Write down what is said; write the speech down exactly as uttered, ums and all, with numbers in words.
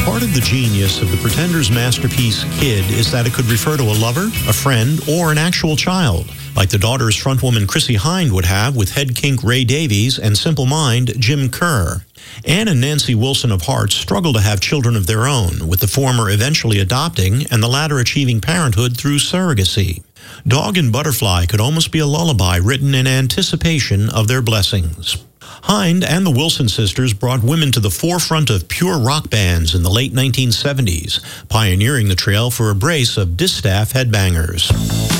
Part of the genius of the Pretenders' masterpiece, Kid, is that it could refer to a lover, a friend, or an actual child, like the Daughters frontwoman Chrissie Hynde would have with head kink Ray Davies and Simple Mind Jim Kerr. Anne and Nancy Wilson of Hearts struggle to have children of their own, with the former eventually adopting and the latter achieving parenthood through surrogacy. Dog and Butterfly could almost be a lullaby written in anticipation of their blessings. Hynde and the Wilson sisters brought women to the forefront of pure rock bands in the late nineteen seventies, pioneering the trail for a brace of distaff headbangers.